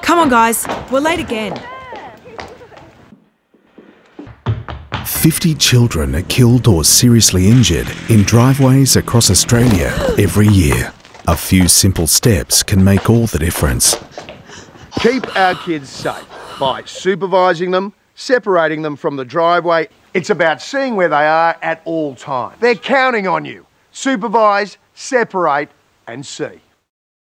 Come on, guys. We're late again. 50 children are killed or seriously injured in driveways across Australia every year. A few simple steps can make all the difference. Keep our kids safe by supervising them, separating them from the driveway. It's about seeing where they are at all times. They're counting on you. Supervise, separate and see.